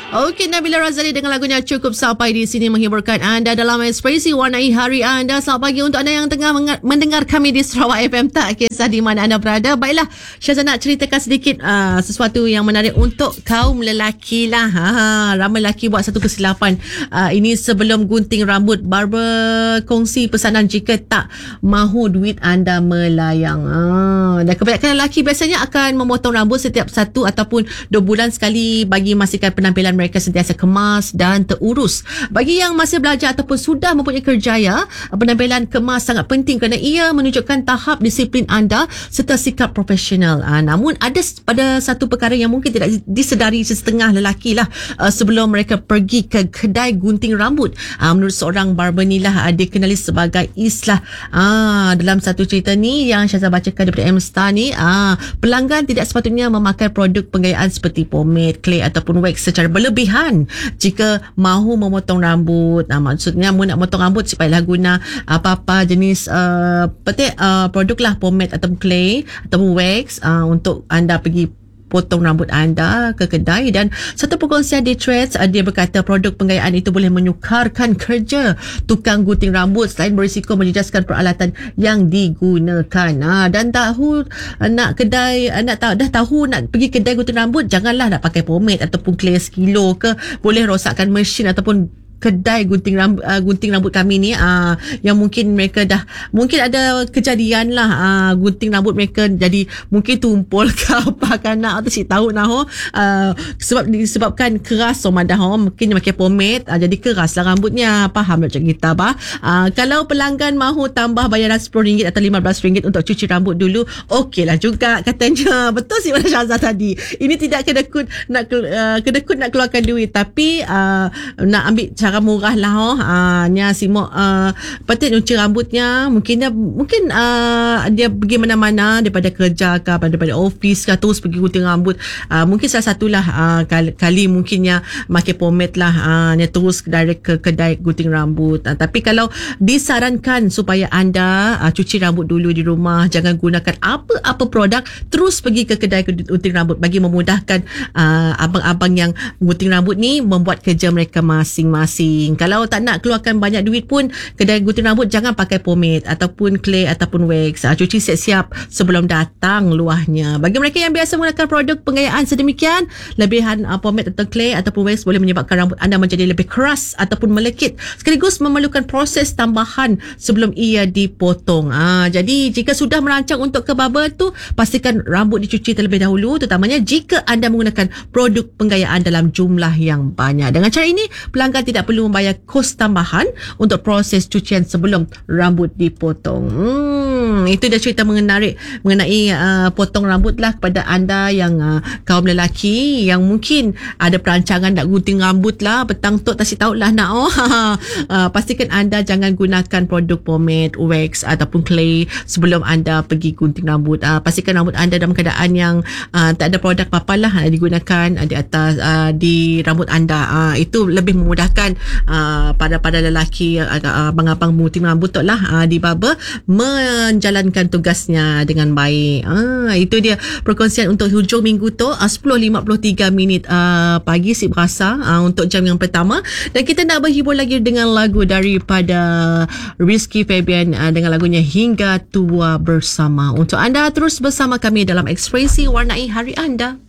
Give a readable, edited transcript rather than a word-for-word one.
Okey, Nabila Razali dengan lagunya cukup sampai di sini menghiburkan anda dalam ekspresi warnai hari anda. Selamat pagi untuk anda yang tengah mendengar kami di Sarawak FM, tak kisah di mana anda berada. Baiklah, Syazah nak ceritakan sedikit sesuatu yang menarik untuk kaum lelaki lah. Ramai lelaki buat satu kesilapan. Ini sebelum gunting rambut, barber kongsi pesanan jika tak mahu duit anda melayang. Dan kebanyakan lelaki biasanya akan memotong rambut setiap 1 ataupun 2 bulan sekali bagi memastikan penampilan mereka sentiasa kemas dan terurus. Bagi yang masih belajar ataupun sudah mempunyai kerjaya, penampilan kemas sangat penting kerana ia menunjukkan tahap disiplin anda serta sikap profesional. Namun ada pada satu perkara yang mungkin tidak disedari setengah lelaki lah sebelum mereka pergi ke kedai gunting rambut. Menurut seorang barber ni lah, dikenali sebagai Islah. Dalam satu cerita ni yang Syazah bacakan daripada M-Star ni, pelanggan tidak sepatutnya memakai produk penggayaan seperti pomade, clay ataupun wax secara berlebihan jika mahu memotong rambut. Maksudnya mu nak potong rambut, supaya guna apa-apa jenis produk lah, pomade ataupun clay ataupun wax untuk anda pergi potong rambut anda ke kedai. Dan satu perkongsian di Threads, dia berkata produk penggayaan itu boleh menyukarkan kerja tukang gunting rambut selain berisiko menjejaskan peralatan yang digunakan. Dan tahu nak pergi kedai gunting rambut, janganlah nak pakai pomade ataupun clay sekilo ke, boleh rosakkan mesin ataupun kedai gunting rambut kami ni, yang mungkin mereka mungkin ada kejadian lah, gunting rambut mereka jadi mungkin tumpul ke apa kan, nak atau si tahu nah disebabkan keras mungkin pakai pomade, jadi keras lah rambutnya. Faham macam kita kalau pelanggan mahu tambah bayaran RM10 atau RM15 untuk cuci rambut dulu, okey lah juga katanya. Betul si Syazah tadi, ini tidak kedekut nak keluarkan duit, tapi nak ambil cara murah lah. Nya simok patut nyuci rambutnya, mungkin dia pergi mana-mana daripada kerja ke, daripada office ke, terus pergi gunting rambut. Mungkin salah satulah kali mungkinnya pakai pomade lah, dia terus direct ke kedai gunting rambut. Tapi kalau disarankan supaya anda cuci rambut dulu di rumah, jangan gunakan apa-apa produk, terus pergi ke kedai gunting rambut bagi memudahkan abang-abang yang gunting rambut ni membuat kerja mereka masing-masing. Kalau tak nak keluarkan banyak duit pun, kedai gunting rambut jangan pakai pomade ataupun clay ataupun wax. Cuci siap-siap sebelum datang luahnya. Bagi mereka yang biasa menggunakan produk penggayaan sedemikian, lebihan pomade atau clay ataupun wax boleh menyebabkan rambut anda menjadi lebih keras ataupun melekit, sekaligus memerlukan proses tambahan sebelum ia dipotong. Jadi jika sudah merancang untuk ke barber tu, pastikan rambut dicuci terlebih dahulu, terutamanya jika anda menggunakan produk penggayaan dalam jumlah yang banyak. Dengan cara ini, pelanggan tidak perlu membayar kos tambahan untuk proses cucian sebelum rambut dipotong. Itu dia cerita mengenai potong rambut lah kepada anda yang kaum lelaki yang mungkin ada perancangan nak gunting rambut lah petang tu, tak si tahu lah nak pastikan anda jangan gunakan produk pomade, wax ataupun clay sebelum anda pergi gunting rambut. Pastikan rambut anda dalam keadaan yang tak ada produk apa-apa lah digunakan di atas di rambut anda. Itu lebih memudahkan pada lelaki, abang-abang gunting rambut tu lah di barber menjalankan tugasnya dengan baik. Itu dia perkongsian untuk hujung minggu tu, 10.53 pagi si berasa untuk jam yang pertama. Dan kita nak berhibur lagi dengan lagu daripada Rizky Febian dengan lagunya Hingga Tua Bersama. Untuk anda terus bersama kami dalam ekspresi warnai hari anda.